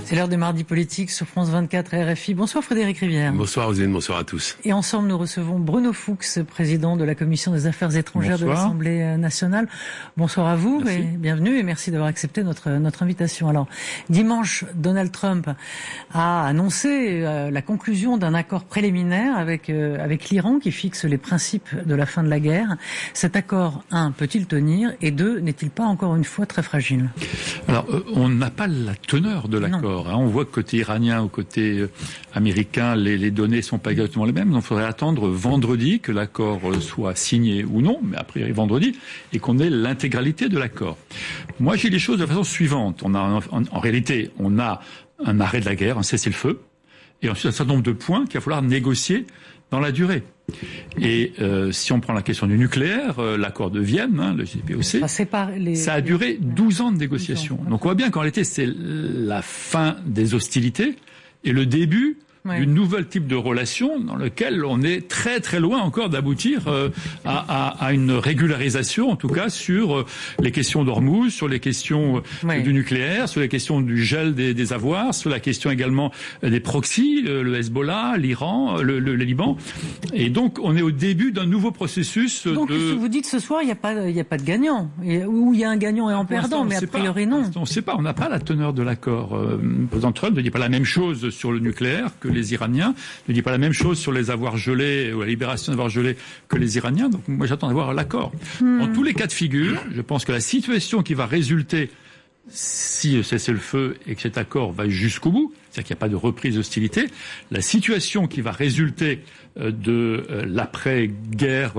C'est l'heure des mardis politiques sur France 24 et RFI. Bonsoir Frédéric Rivière. Bonsoir Roselyne, bonsoir à tous. Et ensemble, nous recevons Bruno Fuchs, président de la Commission des Affaires étrangères de l'Assemblée nationale. Bonsoir à vous et bienvenue et merci d'avoir accepté notre invitation. Alors, dimanche, Donald Trump a annoncé la conclusion d'un accord préliminaire avec l'Iran qui fixe les principes de la fin de la guerre. Cet accord, 1, peut-il tenir et 2, n'est-il pas encore une fois très fragile? Alors, on n'a pas la teneur de l'accord. On voit que côté iranien ou côté américain, les données sont pas exactement les mêmes. Donc, il faudrait attendre vendredi que l'accord soit signé ou non, mais a priori vendredi, et qu'on ait l'intégralité de l'accord. Moi, j'ai les choses de la façon suivante. En réalité, on a un arrêt de la guerre, un cessez-le-feu, et ensuite un certain nombre de points qu'il va falloir négocier dans la durée. Et si on prend la question du nucléaire, l'accord de Vienne, le JCPOC, ça a duré 12 ans de négociations. Donc on voit bien qu'en réalité, c'est la fin des hostilités et le début d'une nouvelle type de relation dans lequel on est très très loin encore d'aboutir à une régularisation, en tout cas sur les questions d'Ormuz, sur les questions du nucléaire, sur les questions du gel des avoirs, sur la question également des proxys, le Hezbollah, l'Iran, le Liban. Et donc on est au début d'un nouveau processus. Donc vous dites ce soir il n'y a pas de gagnant, ou il y a un gagnant et un perdant, mais a priori non. On ne sait pas, on n'a pas la teneur de l'accord. Le président Trump ne dit pas la même chose sur le nucléaire que les Iraniens, ne dit pas la même chose sur les avoirs gelés ou la libération des avoirs gelés que les Iraniens. Donc moi j'attends d'avoir l'accord. Dans tous les cas de figure, je pense que la situation qui va résulter si cessez-le-feu et que cet accord va jusqu'au bout, c'est-à-dire qu'il n'y a pas de reprise d'hostilité, la situation qui va résulter de l'après-guerre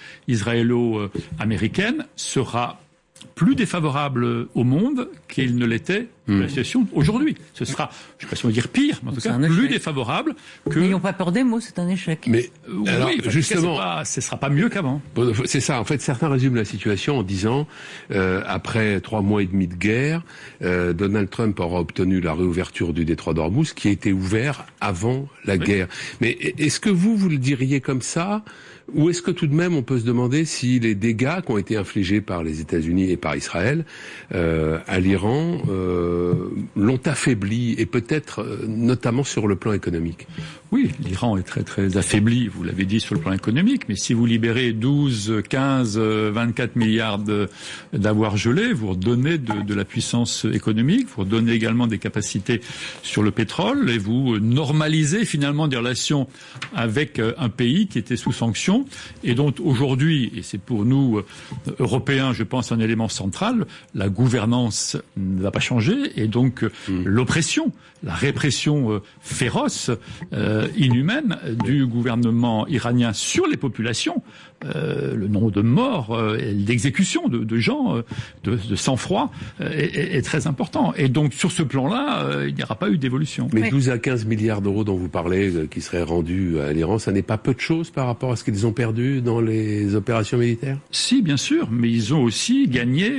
israélo-américaine sera plus défavorable au monde qu'il ne l'était la situation aujourd'hui. Ce sera, je ne sais pas si on va dire pire, mais en tout cas plus défavorable que... N'ayons pas peur des mots, c'est un échec. Mais alors, oui, justement, ce sera pas mieux qu'avant. C'est ça. En fait, certains résument la situation en disant, après 3 mois et demi de guerre, Donald Trump aura obtenu la réouverture du détroit d'Ormuz, qui a été ouvert avant la guerre. Mais est-ce que vous le diriez comme ça? Ou est-ce que tout de même on peut se demander si les dégâts qui ont été infligés par les États-Unis et par Israël à l'Iran l'ont affaibli, et peut-être notamment sur le plan économique? Oui, l'Iran est très très affaibli, vous l'avez dit, sur le plan économique, mais si vous libérez 12, 15, 24 milliards d'avoirs gelés, vous redonnez de la puissance économique, vous redonnez également des capacités sur le pétrole, et vous normalisez finalement des relations avec un pays qui était sous sanctions, et dont aujourd'hui, et c'est pour nous Européens, je pense, un élément central, la gouvernance ne va pas changer, et donc l'oppression, la répression féroce, inhumaine du gouvernement iranien sur les populations, le nombre de morts, d'exécutions de gens, de sang-froid est très important. Et donc sur ce plan-là, il n'y aura pas eu d'évolution. Mais 12 à 15 milliards d'euros dont vous parlez, qui seraient rendus à l'Iran, ça n'est pas peu de choses par rapport à ce qu'ils ont perdu dans les opérations militaires? Si, bien sûr, mais ils ont aussi gagné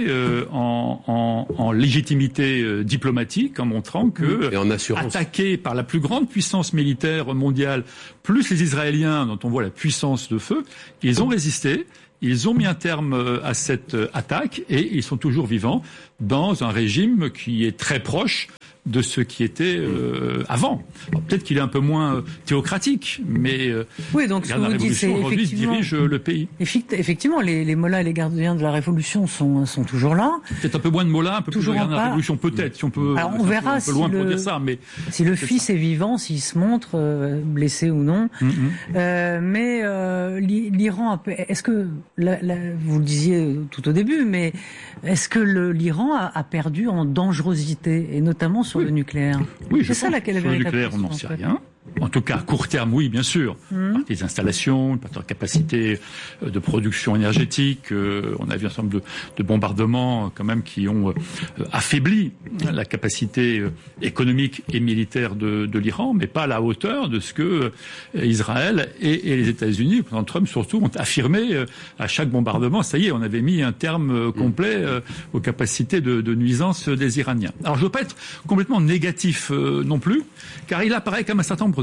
en légitimité diplomatique, en montrant que, attaqués par la plus grande puissance militaire mondiale, plus les Israéliens, dont on voit la puissance de feu, ils ont résisté, ils ont mis un terme à cette attaque, et ils sont toujours vivants dans un régime qui est très proche de ce qui était avant. Peut-être qu'il est un peu moins théocratique, mais oui, donc ce que vous dites, c'est aujourd'hui dirige le pays. Effectivement, les mollahs et les gardiens de la révolution sont toujours là. Peut-être un peu moins de mollahs, un peu plus de gardiens de la révolution, peut-être. Si on peut. Alors on verra un peu loin pour dire ça, mais si le fils est vivant, s'il se montre blessé ou non. Mais l'Iran, est-ce que vous le disiez tout au début, mais est-ce que l'Iran a perdu en dangerosité, et notamment sur le nucléaire? Oui, c'est ça laquelle est sur le nucléaire, on n'en sait rien. En tout cas, à court terme, oui, bien sûr. Des installations, une capacité de production énergétique. On a vu un certain nombre de bombardements, quand même, qui ont affaibli la capacité économique et militaire de l'Iran, mais pas à la hauteur de ce que Israël et les États-Unis, le président Trump surtout, ont affirmé à chaque bombardement. Ça y est, on avait mis un terme complet aux capacités de nuisance des Iraniens. Alors, je ne veux pas être complètement négatif non plus, car il apparaît quand même un certain nombre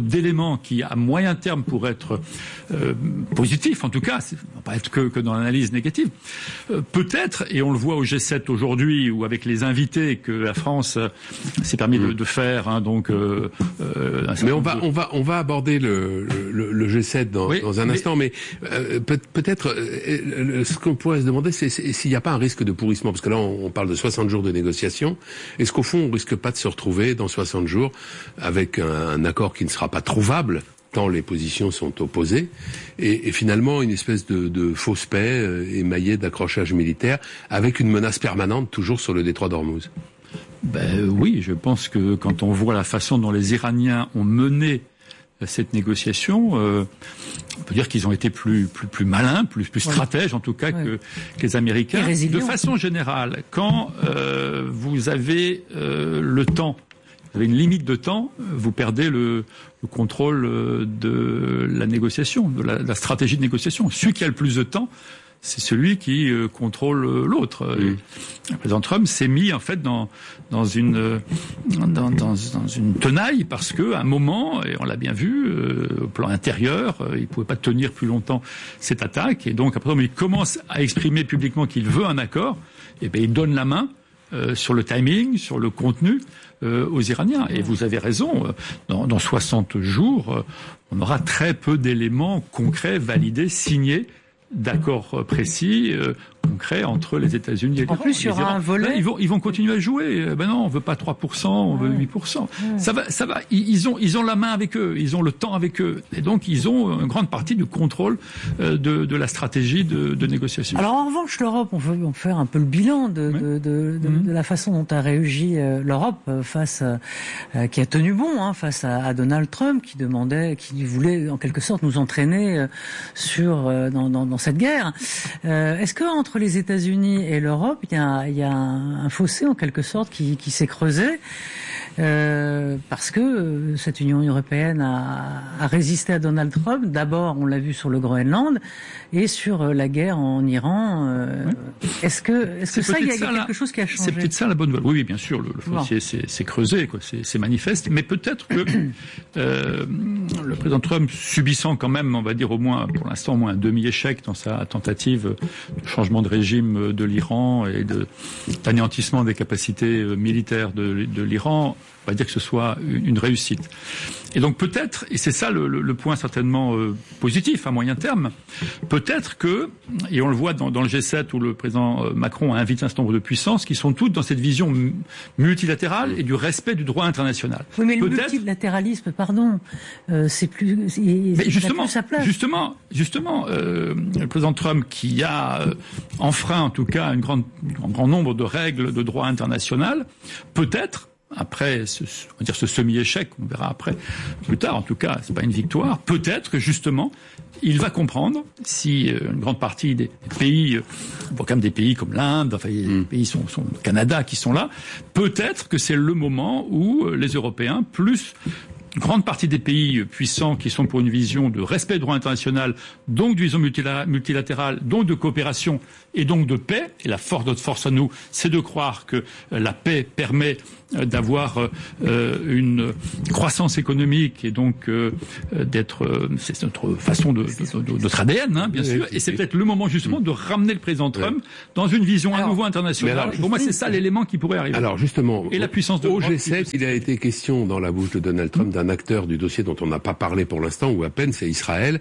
d'éléments qui, à moyen terme, pourraient être positifs, en tout cas, ça ne va pas être que dans l'analyse négative. Peut-être, et on le voit au G7 aujourd'hui, ou avec les invités que la France s'est permis de faire, hein, donc. Mais on va aborder le G7 dans un instant, mais peut-être ce qu'on pourrait se demander, c'est s'il n'y a pas un risque de pourrissement, parce que là on parle de 60 jours de négociation. Est-ce qu'au fond on risque pas de se retrouver dans 60 jours avec un accord qui ne sera pas trouvable tant les positions sont opposées, et finalement une espèce de fausse paix émaillée d'accrochage militaire avec une menace permanente toujours sur le détroit d'Ormuz? Oui, je pense que quand on voit la façon dont les Iraniens ont mené cette négociation, on peut dire qu'ils ont été plus malins, plus stratèges en tout cas que les Américains. De façon générale, quand vous avez le temps, vous avez une limite de temps, vous perdez le contrôle de la négociation, de la stratégie de négociation. Celui qui a le plus de temps, c'est celui qui contrôle l'autre. Le président Trump s'est mis en fait dans une tenaille parce que à un moment, et on l'a bien vu, au plan intérieur, il pouvait pas tenir plus longtemps cette attaque, et donc après il commence à exprimer publiquement qu'il veut un accord, et il donne la main sur le timing, sur le contenu aux Iraniens. Et vous avez raison, dans 60 jours, on aura très peu d'éléments concrets, validés, signés, d'accords précis, concrets entre les États-Unis et l'Iran. En plus, il y aura un volet. Ils vont continuer à jouer. Non, on veut pas 3%, on veut 8%. Ça va. Ils ont la main avec eux. Ils ont le temps avec eux. Et donc, ils ont une grande partie du contrôle de la stratégie de négociation. Alors, en revanche, l'Europe, on veut faire un peu le bilan de la façon dont a réagi l'Europe qui a tenu bon, face à Donald Trump, qui voulait en quelque sorte nous entraîner dans cette guerre. Est-ce que entre les États-Unis et l'Europe, il y a un fossé en quelque sorte qui s'est creusé parce que cette Union européenne a résisté à Donald Trump. D'abord, on l'a vu sur le Groenland et sur la guerre en Iran. Est-ce que ça, il y a quelque chose qui a changé? C'est peut-être ça la bonne nouvelle. Oui, bien sûr, le fossé s'est creusé, c'est manifeste. Mais peut-être que le président Trump, subissant quand même, on va dire au moins, pour l'instant, au moins un demi-échec dans sa tentative de changement de régime de l'Iran et d'anéantissement des capacités militaires de l'Iran, on va dire que ce soit une réussite. Et donc peut-être, et c'est ça le point certainement positif à moyen terme, peut-être que, et on le voit dans le G7 où le président Macron a invité un certain nombre de puissances qui sont toutes dans cette vision multilatérale et du respect du droit international. Oui, mais le multilatéralisme, c'est plus, mais justement, plus sa place. Justement, le président Trump qui a enfreint en tout cas un grand nombre de règles de droit international, peut-être, après ce semi-échec, on verra après, plus tard, en tout cas, c'est pas une victoire, peut-être que justement, il va comprendre si une grande partie des pays, on voit quand même des pays comme l'Inde, enfin, les pays sont le Canada qui sont là, peut-être que c'est le moment où les Européens, plus une grande partie des pays puissants qui sont pour une vision de respect du droit international, donc de vision multilatérale, donc de coopération et donc de paix, et notre force à nous, c'est de croire que la paix permet d'avoir une croissance économique et donc c'est notre façon notre ADN, bien sûr, et c'est peut-être le moment justement de ramener le président Trump dans une vision à nouveau internationale. Pour moi, c'est ça l'élément qui pourrait arriver. Alors justement, et la puissance de au G7, il a été question dans la bouche de Donald Trump d'un acteur du dossier dont on n'a pas parlé pour l'instant, ou à peine, c'est Israël.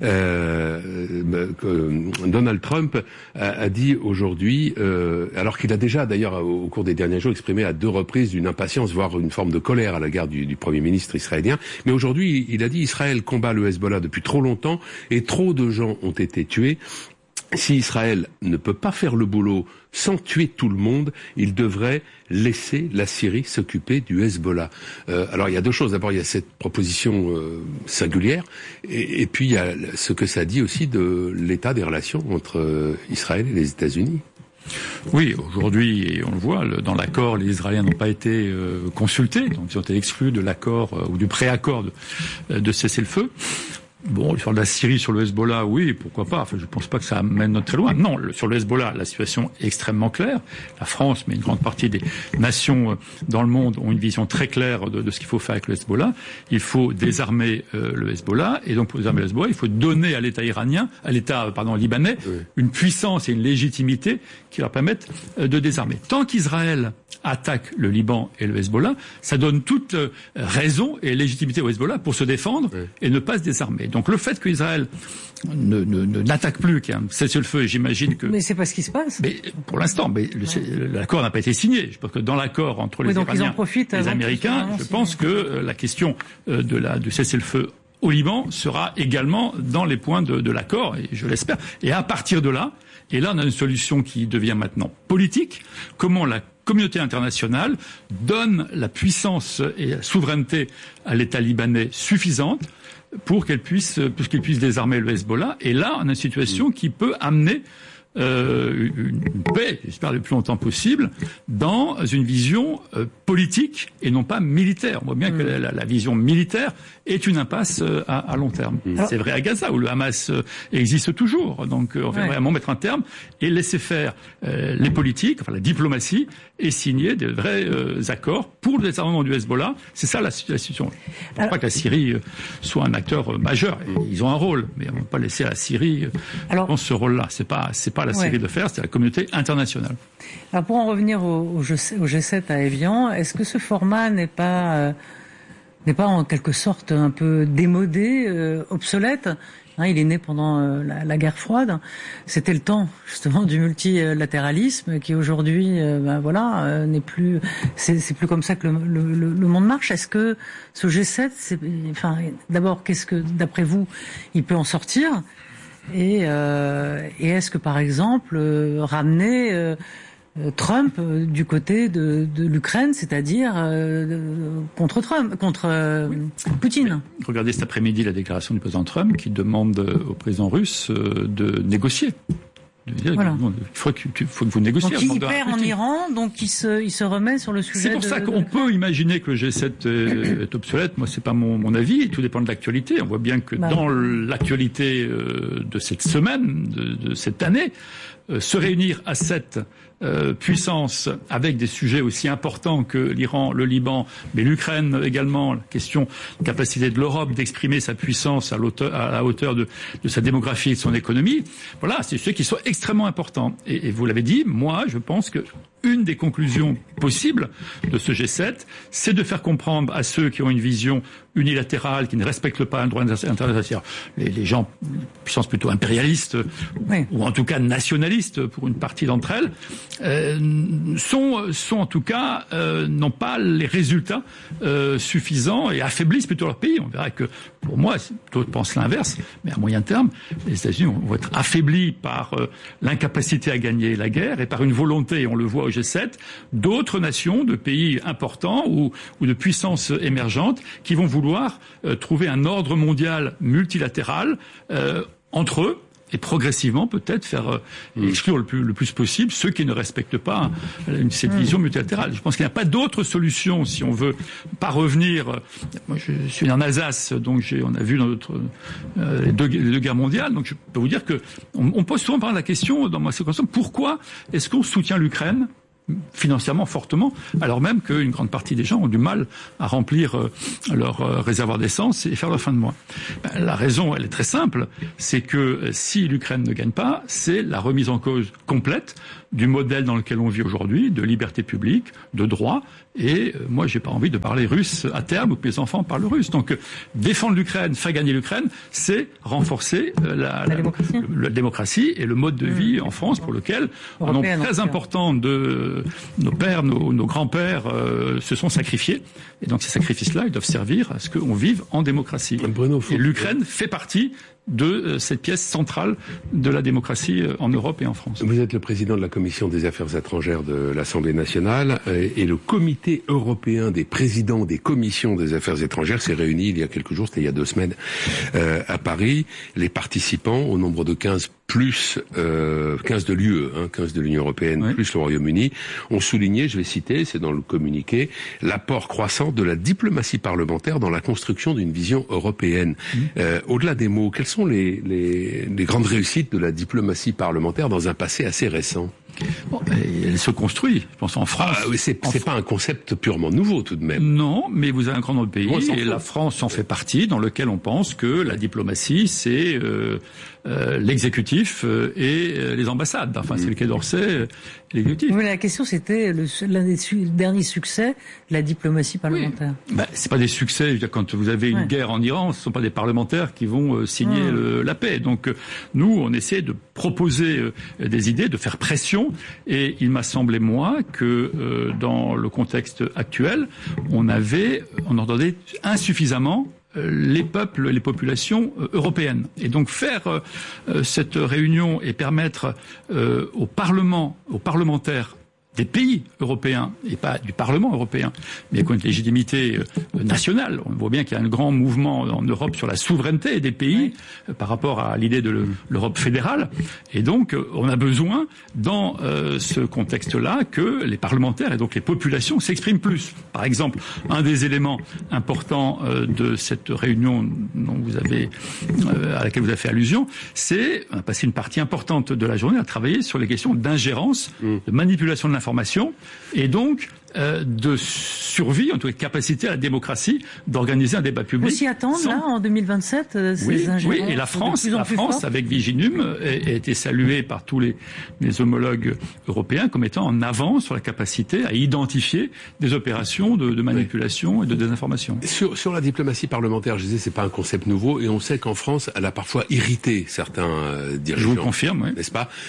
Donald Trump a dit aujourd'hui, alors qu'il a déjà d'ailleurs au cours des derniers jours exprimé à 2 reprises une impatience, voire une forme de colère à l'égard du Premier ministre israélien. Mais aujourd'hui, il a dit Israël combat le Hezbollah depuis trop longtemps et trop de gens ont été tués. Si Israël ne peut pas faire le boulot sans tuer tout le monde, il devrait laisser la Syrie s'occuper du Hezbollah. Alors il y a 2 choses. D'abord, il y a cette proposition singulière, et puis il y a ce que ça dit aussi de l'état des relations entre Israël et les États-Unis. Oui, aujourd'hui, et on le voit, dans l'accord, les Israéliens n'ont pas été consultés, donc ils ont été exclus de l'accord ou du préaccord de cessez-le-feu. Bon, sur la Syrie, sur le Hezbollah, oui, pourquoi pas. Enfin, je pense pas que ça mène très loin. Non, sur le Hezbollah, la situation est extrêmement claire. La France, mais une grande partie des nations dans le monde ont une vision très claire de ce qu'il faut faire avec le Hezbollah. Il faut désarmer le Hezbollah, et donc pour désarmer le Hezbollah, il faut donner à l'État libanais, une puissance et une légitimité qui leur permettent de désarmer. Tant qu'Israël attaque le Liban et le Hezbollah, ça donne toute raison et légitimité au Hezbollah pour se défendre et ne pas se désarmer. Donc le fait qu'Israël n'attaque plus, qu'il y a un cessez-le-feu, et j'imagine que... Mais c'est pas ce qui se passe. Mais pour l'instant, l'accord n'a pas été signé. Je pense que dans l'accord entre les Iraniens et les Américains, je pense que la question du cessez-le-feu au Liban sera également dans les points de l'accord, et je l'espère. Et à partir de là, et là on a une solution qui devient maintenant politique, comment la communauté internationale donne la puissance et la souveraineté à l'État libanais suffisante pour qu'il puisse désarmer le Hezbollah. Et là, on a une situation qui peut amener une paix, j'espère le plus longtemps possible, dans une vision politique et non pas militaire. On voit bien que la vision militaire est une impasse à long terme. C'est vrai à Gaza, où le Hamas existe toujours. Donc on va vraiment mettre un terme et laisser faire les politiques, enfin la diplomatie, et signer des vrais accords pour le désarmement du Hezbollah. C'est ça la situation. Je ne crois pas que la Syrie soit un acteur majeur. Ils ont un rôle, mais on ne va pas laisser à la Syrie dans ce rôle-là. C'est pas la Syrie de faire, c'est la communauté internationale. Alors pour en revenir au G7 à Évian, est-ce que ce format n'est pas en quelque sorte un peu démodé, obsolète? Il est né pendant la guerre froide. C'était le temps justement du multilatéralisme qui aujourd'hui, n'est plus. C'est plus comme ça que le monde marche. Est-ce que ce G7, d'abord, qu'est-ce que d'après vous, il peut en sortir? Et est-ce que par exemple ramener Trump du côté de l'Ukraine, c'est-à-dire contre Poutine. Regardez cet après-midi la déclaration du président Trump qui demande au président russe de négocier. Voilà. Il faut que vous négociez. Donc il perd en Iran, donc il se remet sur le sujet. C'est pour ça qu'on peut imaginer que le G7 est obsolète. Moi, c'est pas mon avis. Tout dépend de l'actualité. On voit bien que dans l'actualité de cette semaine, de cette année, se réunir à 7 puissances avec des sujets aussi importants que l'Iran, le Liban, mais l'Ukraine également, la question de capacité de l'Europe d'exprimer sa puissance à la hauteur de sa démographie et de son économie. Voilà, c'est des sujets qui sont extrêmement importants. Et vous l'avez dit, moi, je pense que une des conclusions possibles de ce G7, c'est de faire comprendre à ceux qui ont une vision unilatérale, qui ne respectent pas un droit international, les gens, puissance plutôt impérialiste, ou en tout cas nationaliste pour une partie d'entre elles, sont en tout cas n'ont pas les résultats suffisants et affaiblissent plutôt leur pays. On verra que, pour moi, d'autres pensent l'inverse, mais à moyen terme, les États-Unis vont être affaiblis par l'incapacité à gagner la guerre et par une volonté, on le voit au G7, d'autres nations, de pays importants ou de puissances émergentes qui vont vouloir trouver un ordre mondial multilatéral entre eux, et progressivement peut-être faire exclure le plus possible ceux qui ne respectent pas cette vision multilatérale. Je pense qu'il n'y a pas d'autre solution si on veut pas revenir. Moi, je suis en Alsace, donc on a vu dans les deux guerres mondiales. Donc je peux vous dire que on pose souvent par la question dans ma circonstance, pourquoi est-ce qu'on soutient l'Ukraine financièrement fortement, alors même qu'une grande partie des gens ont du mal à remplir leur réservoir d'essence et faire leur fin de mois. La raison, elle est très simple, c'est que si l'Ukraine ne gagne pas, c'est la remise en cause complète du modèle dans lequel on vit aujourd'hui, de liberté publique, de droit, et moi j'ai pas envie de parler russe à terme ou que mes enfants parlent russe. Donc défendre l'Ukraine, faire gagner l'Ukraine, c'est renforcer la démocratie et le mode de vie en France pour lequel un nombre très important de nos pères, nos grands-pères se sont sacrifiés. Et donc ces sacrifices-là, ils doivent servir à ce qu'on vive en démocratie. Et l'Ukraine fait partie de cette pièce centrale de la démocratie en Europe et en France. Vous êtes le président de la Commission des Affaires étrangères de l'Assemblée nationale et le comité comité européen des présidents des commissions des affaires étrangères s'est réuni il y a quelques jours, c'était il y a 2 semaines, à Paris. Les participants, au nombre de 15 plus 15 de l'UE, 15 de l'Union européenne, plus le Royaume-Uni, ont souligné, je vais citer, c'est dans le communiqué, l'apport croissant de la diplomatie parlementaire dans la construction d'une vision européenne. Au-delà des mots, quelles sont les grandes réussites de la diplomatie parlementaire dans un passé assez récent? Bon, elle se construit, je pense, en France. Oui, c'est pas un concept purement nouveau, tout de même. Non, mais vous avez un grand nombre de pays, et la France en fait partie, dans lequel on pense que la diplomatie, c'est l'exécutif et les ambassades. Enfin, c'est le Quai d'Orsay, l'exécutif. Mais la question, c'était l'un des derniers succès de la diplomatie parlementaire. Oui. C'est pas des succès. Je veux dire, quand vous avez une guerre en Iran, ce sont pas des parlementaires qui vont signer la paix. Donc, nous, on essaie de proposer des idées, de faire pression. Et il m'a semblé, moi, que dans le contexte actuel, on entendait insuffisamment les peuples, les populations européennes. Et donc faire cette réunion et permettre aux parlementaires des pays européens, et pas du Parlement européen, mais avec une légitimité nationale. On voit bien qu'il y a un grand mouvement en Europe sur la souveraineté des pays par rapport à l'idée de l'Europe fédérale. Et donc, on a besoin, dans ce contexte-là, que les parlementaires et donc les populations s'expriment plus. Par exemple, un des éléments importants de cette réunion à laquelle vous avez fait allusion, c'est on a passé une partie importante de la journée à travailler sur les questions d'ingérence, de manipulation de l'information, et donc de survie, en tout cas de capacité à la démocratie d'organiser un débat public. On s'y attend, là, en 2027, ces ingérences. Oui, et la France, avec Viginum, a été saluée par tous les homologues européens comme étant en avance sur la capacité à identifier des opérations de manipulation et de désinformation. Sur la diplomatie parlementaire, je disais, c'est pas un concept nouveau, et on sait qu'en France, elle a parfois irrité certains dirigeants. Je vous le confirme, oui. N'est-ce pas?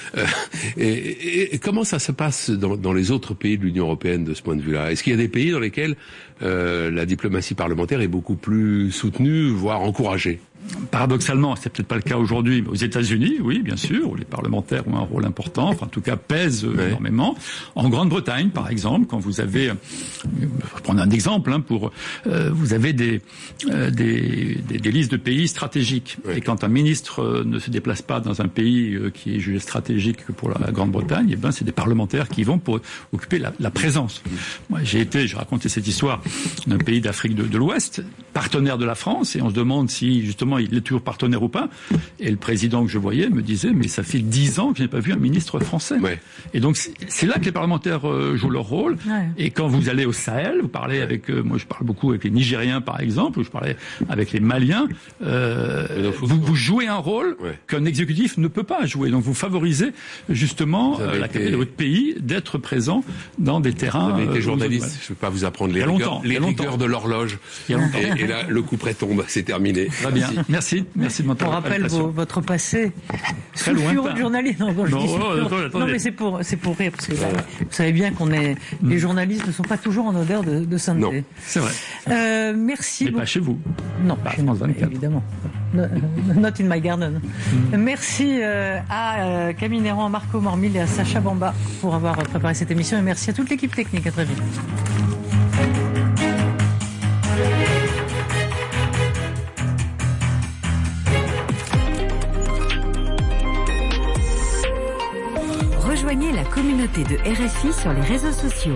Et comment ça se passe dans les autres pays de l'Union européenne de ce point de vue-là? Est-ce qu'il y a des pays dans lesquels la diplomatie parlementaire est beaucoup plus soutenue, voire encouragée? Paradoxalement, c'est peut-être pas le cas aujourd'hui, mais aux États-Unis, oui, bien sûr, où les parlementaires ont un rôle important, enfin, en tout cas, pèsent énormément. En Grande-Bretagne, par exemple, quand vous avez, je vais prendre un exemple, vous avez des listes de pays stratégiques. Et quand un ministre ne se déplace pas dans un pays qui est jugé stratégique pour la Grande-Bretagne, c'est des parlementaires qui vont pour occuper la présence. Moi, j'ai raconté cette histoire d'un pays d'Afrique de l'Ouest, partenaire de la France, et on se demande si, justement, il est toujours partenaire ou pas. Et le président que je voyais me disait, mais ça fait 10 ans que je n'ai pas vu un ministre français. Et donc, c'est là que les parlementaires jouent leur rôle. Et quand vous allez au Sahel, vous parlez avec, moi je parle beaucoup avec les Nigériens par exemple, ou je parlais avec les Maliens, vous jouez un rôle qu'un exécutif ne peut pas jouer. Donc vous favorisez justement la capacité de votre pays d'être présent dans des terrains. Vous avez été journaliste, je ne vais pas vous apprendre les rigueurs de l'horloge. Et là, le coup près tombe, c'est terminé. Très bien. Merci de m'entendre. On rappelle votre passé très lointain. Journaliste. Non, mais c'est pour rire, parce que vous savez bien les journalistes ne sont pas toujours en odeur de sainteté. Non, c'est vrai. Merci. Mais pas chez vous. Non, pas chez nous, évidemment. Not in my garden. Merci à Camille Néron, à Marco Mormil et à Sacha Bamba pour avoir préparé cette émission, et merci à toute l'équipe technique. À très vite. Rejoignez la communauté de RFI sur les réseaux sociaux.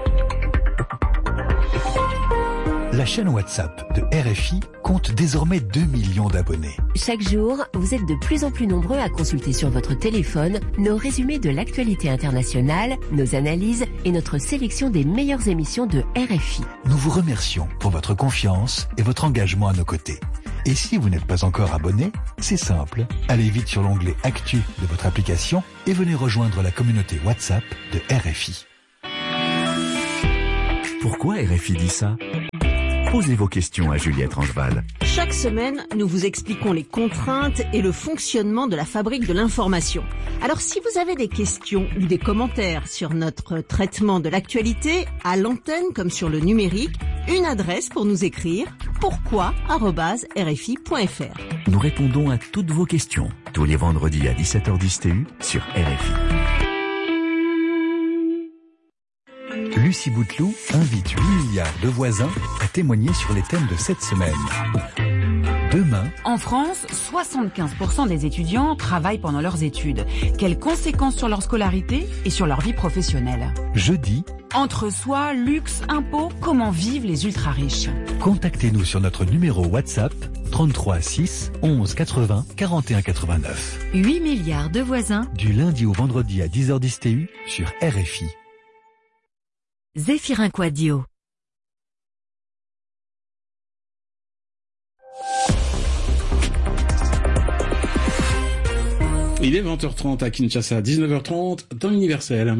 La chaîne WhatsApp de RFI compte désormais 2 millions d'abonnés. Chaque jour, vous êtes de plus en plus nombreux à consulter sur votre téléphone nos résumés de l'actualité internationale, nos analyses et notre sélection des meilleures émissions de RFI. Nous vous remercions pour votre confiance et votre engagement à nos côtés. Et si vous n'êtes pas encore abonné, c'est simple. Allez vite sur l'onglet Actu de votre application et venez rejoindre la communauté WhatsApp de RFI. Pourquoi RFI dit ça ? Posez vos questions à Juliette Rangeval. Chaque semaine, nous vous expliquons les contraintes et le fonctionnement de la fabrique de l'information. Alors si vous avez des questions ou des commentaires sur notre traitement de l'actualité, à l'antenne comme sur le numérique, une adresse pour nous écrire, pourquoi@rfi.fr. Nous répondons à toutes vos questions, tous les vendredis à 17h10 TU sur RFI. Lucie Bouteloup invite 8 milliards de voisins à témoigner sur les thèmes de cette semaine. Demain, en France, 75% des étudiants travaillent pendant leurs études. Quelles conséquences sur leur scolarité et sur leur vie professionnelle? jeudi, entre soi, luxe, impôts, comment vivent les ultra-riches? Contactez-nous sur notre numéro WhatsApp 33 6 11 80 41 89. 8 milliards de voisins. Du lundi au vendredi à 10h10 TU sur RFI. Zéphirin Quadio. Il est 20h30 à Kinshasa, 19h30 dans l'Universel.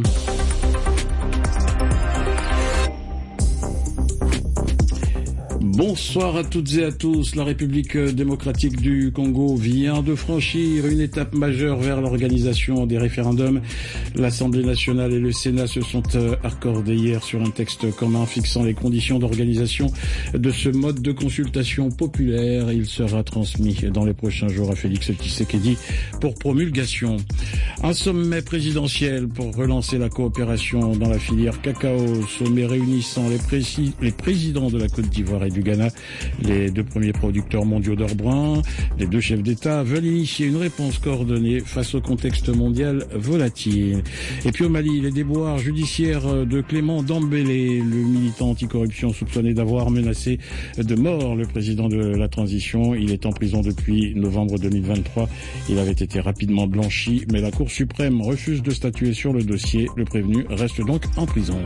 Bonsoir à toutes et à tous. La République démocratique du Congo vient de franchir une étape majeure vers l'organisation des référendums. L'Assemblée nationale et le Sénat se sont accordés hier sur un texte commun fixant les conditions d'organisation de ce mode de consultation populaire. Il sera transmis dans les prochains jours à Félix Tshisekedi pour promulgation. Un sommet présidentiel pour relancer la coopération dans la filière cacao. Sommet réunissant les présidents de la Côte d'Ivoire et du Ghana, les deux premiers producteurs mondiaux d'or brun. Les deux chefs d'État veulent initier une réponse coordonnée face au contexte mondial volatile. Et puis au Mali, les déboires judiciaires de Clément Dambélé, le militant anticorruption soupçonné d'avoir menacé de mort le président de la transition. Il est en prison depuis novembre 2023. Il avait été rapidement blanchi, mais la Cour suprême refuse de statuer sur le dossier. Le prévenu reste donc en prison.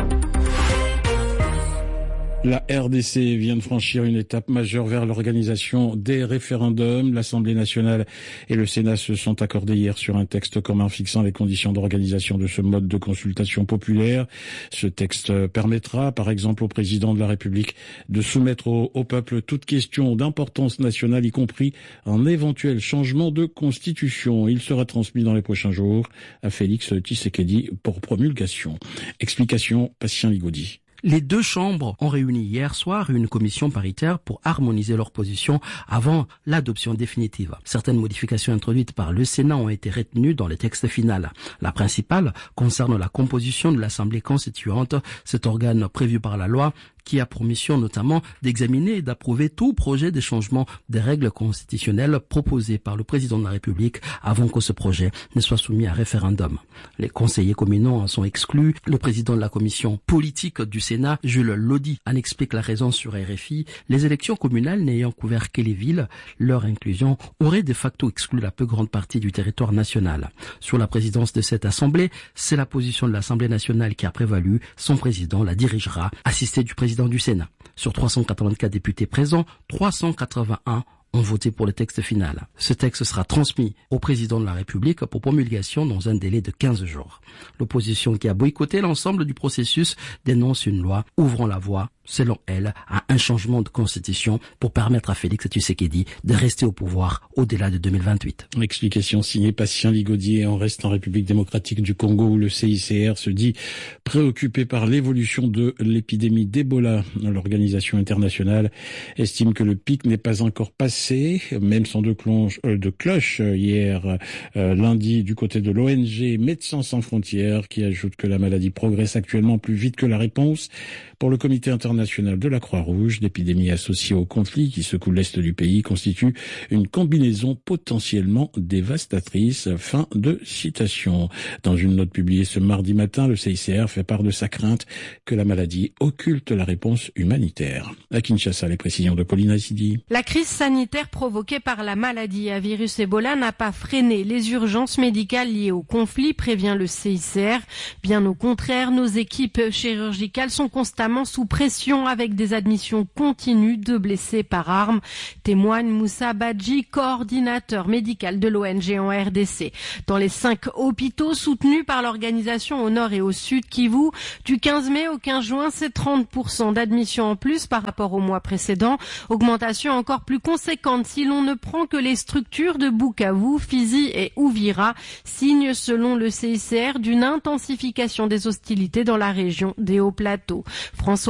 La RDC vient de franchir une étape majeure vers l'organisation des référendums. L'Assemblée nationale et le Sénat se sont accordés hier sur un texte commun fixant les conditions d'organisation de ce mode de consultation populaire. Ce texte permettra, par exemple, au président de la République de soumettre au peuple toute question d'importance nationale, y compris un éventuel changement de constitution. Il sera transmis dans les prochains jours à Félix Tshisekedi pour promulgation. Explication, Patient Ligodi. Les deux chambres ont réuni hier soir une commission paritaire pour harmoniser leurs positions avant l'adoption définitive. Certaines modifications introduites par le Sénat ont été retenues dans le texte final. La principale concerne la composition de l'Assemblée constituante, cet organe prévu par la loi qui a pour mission notamment d'examiner et d'approuver tout projet de changement des règles constitutionnelles proposé par le président de la République avant que ce projet ne soit soumis à référendum. Les conseillers communaux en sont exclus. Le président de la commission politique du Sénat, Jules Lodi, en explique la raison sur RFI. Les élections communales n'ayant couvert que les villes, leur inclusion aurait de facto exclu la plus grande partie du territoire national. Sur la présidence de cette assemblée, c'est la position de l'Assemblée nationale qui a prévalu. Son président la dirigera, assisté du président du Sénat. Sur 384 députés présents, 381 ont voté pour le texte final. Ce texte sera transmis au président de la République pour promulgation dans un délai de 15 jours. L'opposition qui a boycotté l'ensemble du processus dénonce une loi ouvrant la voie, selon elle, à un changement de constitution pour permettre à Félix Tshisekedi de rester au pouvoir au-delà de 2028. Explication signée Patient Ligodier. On reste en République démocratique du Congo où le CICR se dit préoccupé par l'évolution de l'épidémie d'Ebola. L'organisation internationale estime que le pic n'est pas encore passé, même sans de cloche hier lundi du côté de l'ONG Médecins sans frontières qui ajoute que la maladie progresse actuellement plus vite que la réponse. Pour le comité international de la Croix-Rouge, l'épidémie associée au conflit qui secoue l'est du pays constitue une combinaison potentiellement dévastatrice. Fin de citation. Dans une note publiée ce mardi matin, le CICR fait part de sa crainte que la maladie occulte la réponse humanitaire. À Kinshasa, les précisions de Pauline Assidi. La crise sanitaire provoquée par la maladie à virus Ebola n'a pas freiné les urgences médicales liées au conflit, prévient le CICR. Bien au contraire, nos équipes chirurgicales sont constamment sous pression avec des admissions continues de blessés par arme, témoigne Moussa Badji, coordinateur médical de l'ONG en RDC. Dans les 5 hôpitaux soutenus par l'organisation au nord et au sud Kivu, du 15 mai au 15 juin, c'est 30% d'admissions en plus par rapport au mois précédent. Augmentation encore plus conséquente si l'on ne prend que les structures de Bukavu, Fizi et Uvira, signe selon le CICR d'une intensification des hostilités dans la région des Hauts-Plateaux. François Morey,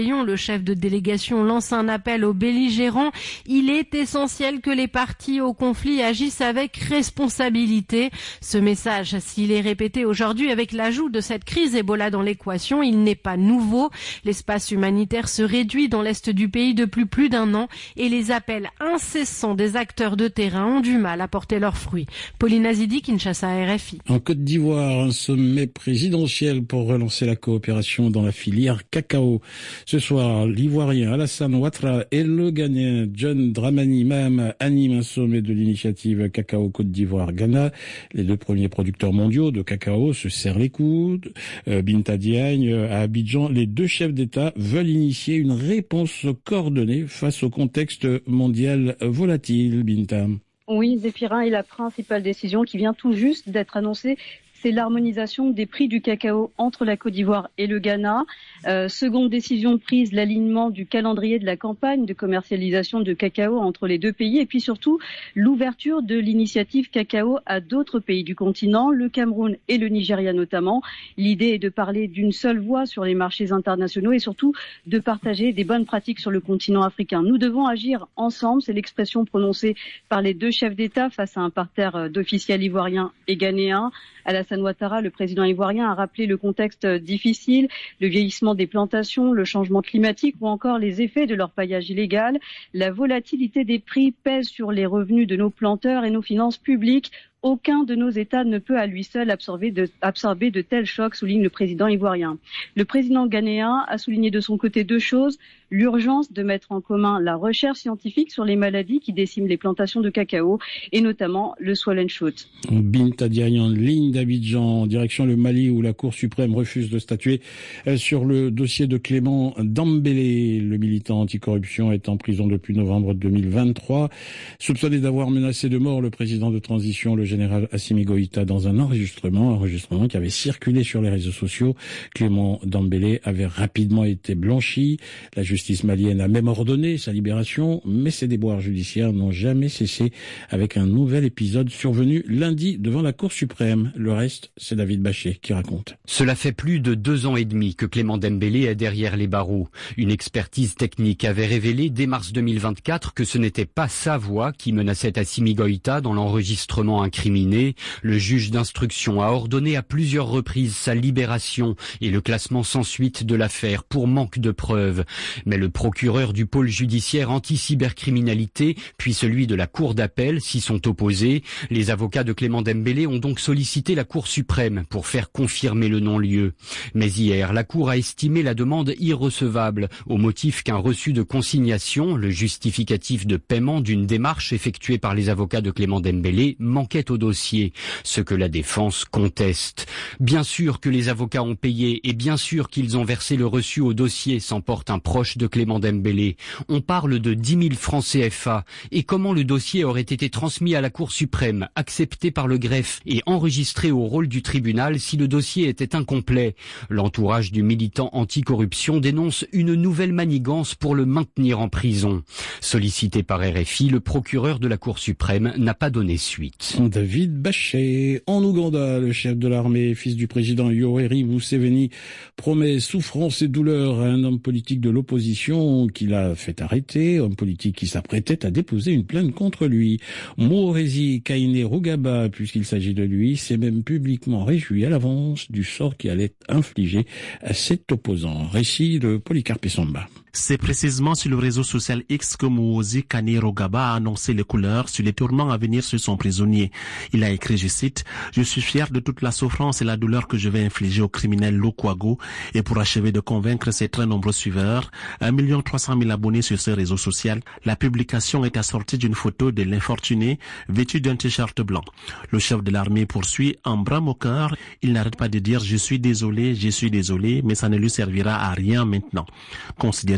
Réveillon, le chef de délégation, lance un appel aux belligérants. Il est essentiel que les parties au conflit agissent avec responsabilité. Ce message, s'il est répété aujourd'hui avec l'ajout de cette crise Ebola dans l'équation, il n'est pas nouveau. L'espace humanitaire se réduit dans l'est du pays depuis plus d'un an et les appels incessants des acteurs de terrain ont du mal à porter leurs fruits. Pauline Azidi, Kinshasa, RFI. En Côte d'Ivoire, un sommet présidentiel pour relancer la coopération dans la filière cacao. Ce soir, l'Ivoirien Alassane Ouattara et le Ghanéen John Dramani Mahama animent un sommet de l'initiative Cacao Côte d'Ivoire-Ghana. Les deux premiers producteurs mondiaux de cacao se serrent les coudes. Binta Diagne, à Abidjan, les deux chefs d'État veulent initier une réponse coordonnée face au contexte mondial volatile. Binta. Oui, Zéphirin, et la principale décision qui vient tout juste d'être annoncée, c'est l'harmonisation des prix du cacao entre la Côte d'Ivoire et le Ghana. Seconde décision prise, l'alignement du calendrier de la campagne de commercialisation de cacao entre les deux pays et puis surtout l'ouverture de l'initiative cacao à d'autres pays du continent, le Cameroun et le Nigeria notamment. L'idée est de parler d'une seule voix sur les marchés internationaux et surtout de partager des bonnes pratiques sur le continent africain. Nous devons agir ensemble, c'est l'expression prononcée par les deux chefs d'État face à un parterre d'officiels ivoiriens et ghanéens. Alassane Ouattara, le président ivoirien, a rappelé le contexte difficile, le vieillissement des plantations, le changement climatique ou encore les effets de l'orpaillage illégal. La volatilité des prix pèse sur les revenus de nos planteurs et nos finances publiques. Aucun de nos États ne peut à lui seul absorber de tels chocs, souligne le président ivoirien. Le président ghanéen a souligné de son côté deux choses. L'urgence de mettre en commun la recherche scientifique sur les maladies qui déciment les plantations de cacao et notamment le swollen shoot. Binta Diagne en ligne d'Abidjan, en direction le Mali où la Cour suprême refuse de statuer sur le dossier de Clément Dambélé. Le militant anticorruption est en prison depuis novembre 2023. Soupçonné d'avoir menacé de mort le président de transition, le général Assimi Goïta, dans un enregistrement qui avait circulé sur les réseaux sociaux. Clément Dambélé avait rapidement été blanchi. La justice malienne a même ordonné sa libération, mais ces déboires judiciaires n'ont jamais cessé avec un nouvel épisode survenu lundi devant la Cour suprême. Le reste, c'est David Bachet qui raconte. Cela fait plus de 2 ans et demi que Clément Dembélé est derrière les barreaux. Une expertise technique avait révélé dès mars 2024 que ce n'était pas sa voix qui menaçait Assimi Goïta dans l'enregistrement incriminé. Le juge d'instruction a ordonné à plusieurs reprises sa libération et le classement sans suite de l'affaire pour manque de preuves. Mais le procureur du pôle judiciaire anti-cybercriminalité, puis celui de la Cour d'appel s'y sont opposés. Les avocats de Clément Dembélé ont donc sollicité la Cour suprême pour faire confirmer le non-lieu. Mais hier, la Cour a estimé la demande irrecevable au motif qu'un reçu de consignation, le justificatif de paiement d'une démarche effectuée par les avocats de Clément Dembélé, manquait au dossier, ce que la défense conteste. Bien sûr que les avocats ont payé et bien sûr qu'ils ont versé le reçu au dossier, s'emporte un proche de Clément Dembélé. On parle de 10 000 francs CFA. Et comment le dossier aurait été transmis à la Cour suprême, accepté par le greffe et enregistré au rôle du tribunal si le dossier était incomplet? L'entourage du militant anticorruption dénonce une nouvelle manigance pour le maintenir en prison. Sollicité par RFI, le procureur de la Cour suprême n'a pas donné suite. David Bachet. En Ouganda, le chef de l'armée, fils du président Yoweri Museveni, promet souffrance et douleur à un homme politique de l'opposition qu'il a fait arrêter, homme politique qui s'apprêtait à déposer une plainte contre lui. Morezi Kainerugaba, puisqu'il s'agit de lui, s'est même publiquement réjoui à l'avance du sort qui allait infliger à cet opposant. Récit de Polycarpe Samba. C'est précisément sur le réseau social X que Morezi Kainerugaba a annoncé les couleurs sur les tourments à venir sur son prisonnier. Il a écrit, je cite, « Je suis fier de toute la souffrance et la douleur que je vais infliger au criminel Lukwago et pour achever de convaincre ses très nombreux suiveurs, 1 300 000 abonnés sur ce réseau social. La publication est assortie d'une photo de l'infortuné vêtu d'un t-shirt blanc. Le chef de l'armée poursuit en bras moqueur. Il n'arrête pas de dire « Je suis désolé, mais ça ne lui servira à rien maintenant. » Considéré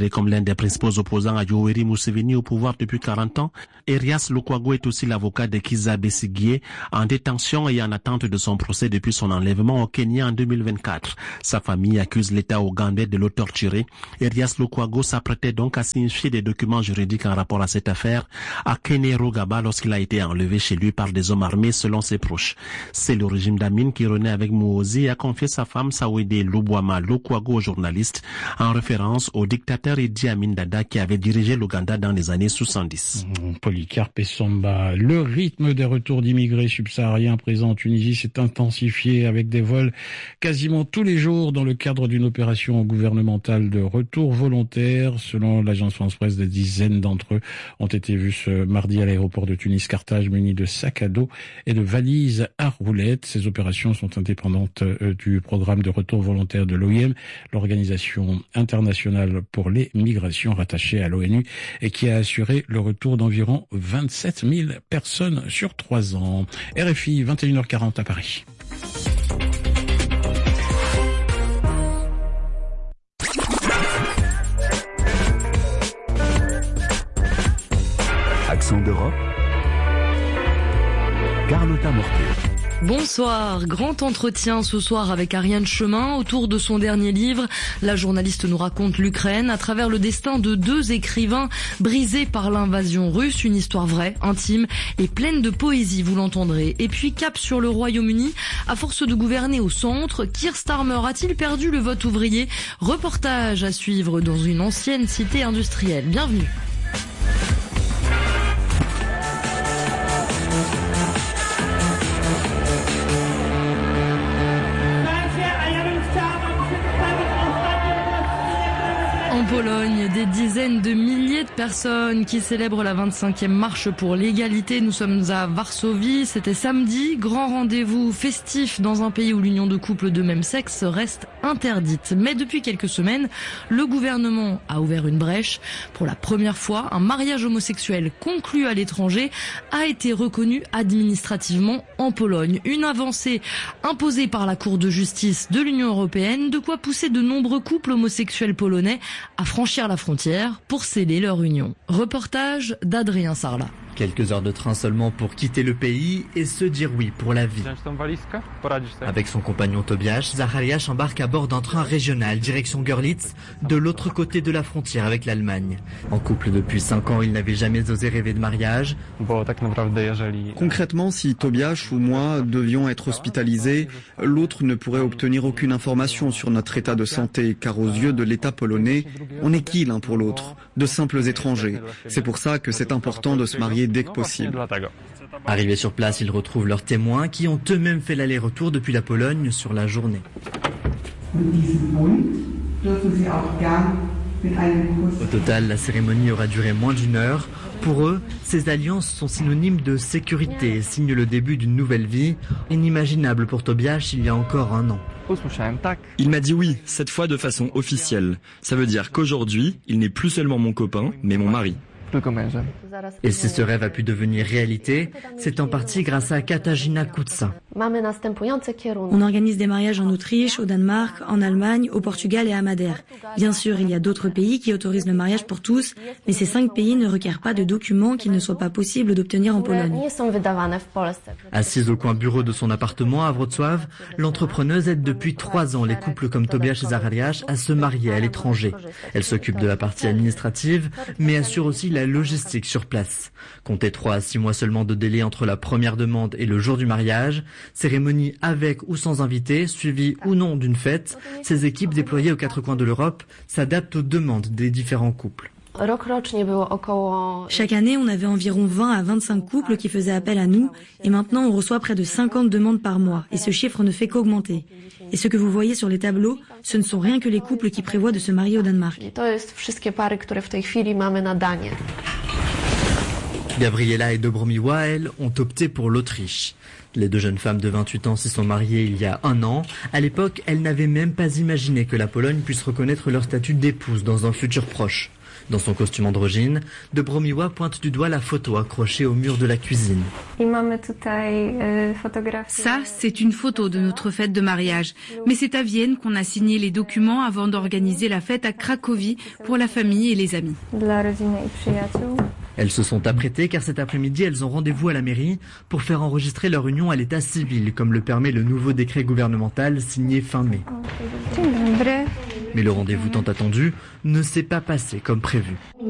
considéré comme l'un des principaux opposants à Yoweri Museveni au pouvoir depuis 40 ans. Erias Lukwago est aussi l'avocat de Kizza Besigye, en détention et en attente de son procès depuis son enlèvement au Kenya en 2024. Sa famille accuse l'État ougandais de le torturer. Erias Lukwago s'apprêtait donc à signifier des documents juridiques en rapport à cette affaire à Kainerugaba lorsqu'il a été enlevé chez lui par des hommes armés selon ses proches. C'est le régime d'Amin qui renaît avec Muhoozi et a confié sa femme Sawede Lubwama Lukwago aux journalistes en référence au dictateur Idi Amin Dada qui avait dirigé l'Ouganda dans les années 70. Polycarpe Samba. Le rythme des retours d'immigrés subsahariens présents en Tunisie s'est intensifié avec des vols quasiment tous les jours dans le cadre d'une opération gouvernementale de retour volontaire. Selon l'agence France-Presse, des dizaines d'entre eux ont été vus ce mardi à l'aéroport de Tunis-Carthage munis de sacs à dos et de valises à roulettes. Ces opérations sont indépendantes du programme de retour volontaire de l'OIM, l'Organisation internationale pour les migrations rattachée à l'ONU et qui a assuré le retour d'environ 27 000 personnes sur 3 ans. RFI, 21h40 à Paris. Accent d'Europe, Carlotta Mortier. Bonsoir, grand entretien ce soir avec Ariane Chemin autour de son dernier livre. La journaliste nous raconte l'Ukraine à travers le destin de 2 écrivains brisés par l'invasion russe, une histoire vraie, intime et pleine de poésie, vous l'entendrez. Et puis cap sur le Royaume-Uni, à force de gouverner au centre, Keir Starmer a-t-il perdu le vote ouvrier? Reportage à suivre dans une ancienne cité industrielle. Bienvenue. En Pologne, des dizaines de milliers de personnes qui célèbrent la 25e marche pour l'égalité. Nous sommes à Varsovie, c'était samedi. Grand rendez-vous festif dans un pays où l'union de couples de même sexe reste interdite. Mais depuis quelques semaines, le gouvernement a ouvert une brèche. Pour la première fois, un mariage homosexuel conclu à l'étranger a été reconnu administrativement en Pologne. Une avancée imposée par la Cour de justice de l'Union européenne, de quoi pousser de nombreux couples homosexuels polonais à franchir la frontière pour sceller leur union. Reportage d'Adrien Sarlat. Quelques heures de train seulement pour quitter le pays et se dire oui pour la vie. Avec son compagnon Tobiasz, Zachariasz embarque à bord d'un train régional direction Görlitz, de l'autre côté de la frontière avec l'Allemagne. En couple depuis 5 ans, il n'avait jamais osé rêver de mariage. Concrètement, si Tobiasz ou moi devions être hospitalisés, l'autre ne pourrait obtenir aucune information sur notre état de santé, car aux yeux de l'État polonais, on est qui l'un pour l'autre? De simples étrangers. C'est pour ça que c'est important de se marier dès que possible. Arrivés sur place, ils retrouvent leurs témoins qui ont eux-mêmes fait l'aller-retour depuis la Pologne sur la journée. Au total, la cérémonie aura duré moins d'1 heure. Pour eux, ces alliances sont synonymes de sécurité et signent le début d'une nouvelle vie, inimaginable pour Tobiasz il y a encore 1 an. Il m'a dit oui, cette fois de façon officielle. Ça veut dire qu'aujourd'hui, il n'est plus seulement mon copain, mais mon mari. Et si ce rêve a pu devenir réalité, c'est en partie grâce à Katarzyna Kutsa. On organise des mariages en Autriche, au Danemark, en Allemagne, au Portugal et à Madère. Bien sûr, il y a d'autres pays qui autorisent le mariage pour tous, mais ces 5 pays ne requièrent pas de documents qu'il ne soit pas possible d'obtenir en Pologne. Assise au coin bureau de son appartement à Wrocław, l'entrepreneuse aide depuis 3 ans les couples comme Tobiasz et Zachariasz à se marier à l'étranger. Elle s'occupe de la partie administrative, mais assure aussi la logistique sur place. Comptez 3 à 6 mois seulement de délai entre la première demande et le jour du mariage. Cérémonie avec ou sans invité, suivie ou non d'une fête. Ces équipes déployées aux 4 coins de l'Europe s'adaptent aux demandes des différents couples. Chaque année, on avait environ 20 à 25 couples qui faisaient appel à nous et maintenant on reçoit près de 50 demandes par mois et ce chiffre ne fait qu'augmenter. Et ce que vous voyez sur les tableaux, ce ne sont rien que les couples qui prévoient de se marier au Danemark. Gabriela et Dobromiła, elles, ont opté pour l'Autriche. Les 2 jeunes femmes de 28 ans s'y sont mariées il y a 1 an. À l'époque, elles n'avaient même pas imaginé que la Pologne puisse reconnaître leur statut d'épouse dans un futur proche. Dans son costume androgyne, Dobromiła pointe du doigt la photo accrochée au mur de la cuisine. Ça, c'est une photo de notre fête de mariage. Mais c'est à Vienne qu'on a signé les documents avant d'organiser la fête à Cracovie pour la famille et les amis. Elles se sont apprêtées car cet après-midi, elles ont rendez-vous à la mairie pour faire enregistrer leur union à l'état civil, comme le permet le nouveau décret gouvernemental signé fin mai. Mais le rendez-vous tant attendu ne s'est pas passé comme prévu.